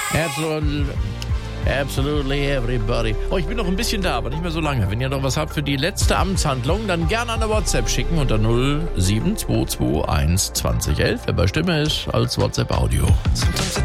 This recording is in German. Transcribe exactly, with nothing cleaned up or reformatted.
Absolutely, absolutely everybody. Oh, ich bin noch ein bisschen da, aber nicht mehr so lange. Wenn ihr noch was habt für die letzte Amtshandlung, dann gerne eine WhatsApp schicken unter null sieben zwei zwei eins zwanzig elf. Wer bei Stimme ist, als WhatsApp-Audio.